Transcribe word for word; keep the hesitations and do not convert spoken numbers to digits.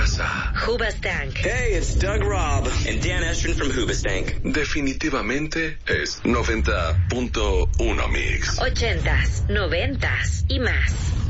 casa. Hoobastank. Hey, it's Doug Robb and Dan Estrin from Hoobastank. Definitivamente es noventa punto uno Mix. Ochentas, noventas y más.